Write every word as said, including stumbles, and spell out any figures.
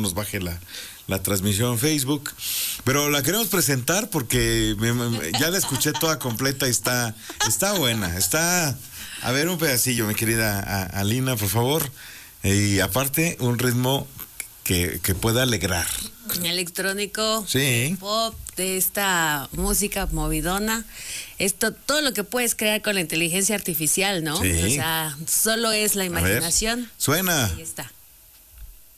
nos baje la, la transmisión en Facebook. Pero la queremos presentar porque me, me, ya la escuché toda completa y está, está buena. Está, a ver, un pedacillo, mi querida a, Alina, por favor. Y aparte, un ritmo que, que pueda alegrar. Electrónico, sí. Pop, de esta música movidona. Esto, todo lo que puedes crear con la inteligencia artificial, ¿no? Sí. O sea, solo es la imaginación. Suena. Ahí está.